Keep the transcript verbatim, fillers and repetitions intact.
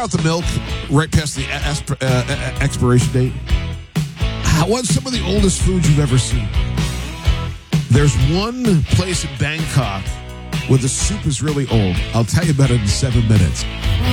out the milk right past the asp- uh, expiration date? How, what's some of the oldest foods you've ever seen? There's one place in Bangkok where the soup is really old. I'll tell you about it in seven minutes.